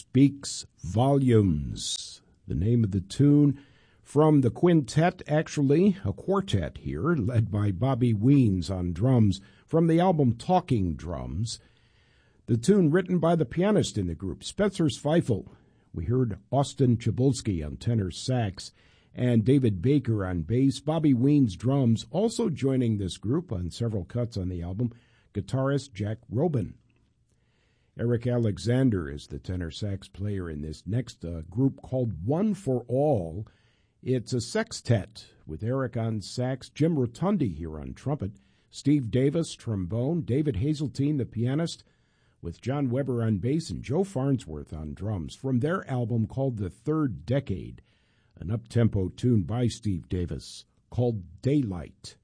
Speaks Volumes. The name of the tune from the quintet, actually a quartet here, led by Bobby Weens on drums, from the album Talking Drums. The tune written by the pianist in the group, Spencer Zweifel. We heard Austin Chabulski on tenor sax and David Baker on bass. Bobby Weens drums, also joining this group on several cuts on the album, guitarist Jack Robin. Eric Alexander is the tenor sax player in this next group called One for All. It's a sextet with Eric on sax, Jim Rotundi here on trumpet, Steve Davis trombone, David Hazeltine the pianist, with John Weber on bass and Joe Farnsworth on drums, from their album called The Third Decade, an up-tempo tune by Steve Davis called Daylight.